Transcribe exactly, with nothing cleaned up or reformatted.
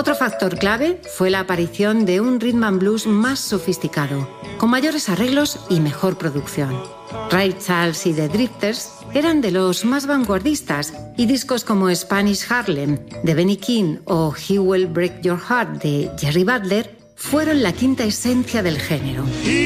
Otro factor clave fue la aparición de un rhythm and blues más sofisticado, con mayores arreglos y mejor producción. Ray Charles y The Drifters eran de los más vanguardistas y discos como Spanish Harlem de Benny King o He Will Break Your Heart de Jerry Butler fueron la quinta esencia del género.